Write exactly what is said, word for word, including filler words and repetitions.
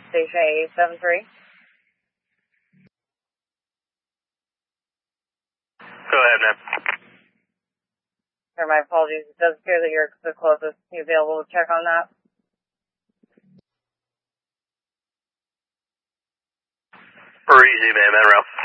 station eight seven three. Go ahead, man. Sir, my apologies. It does appear that you're the closest. You available to check on that? For easy, man, man, around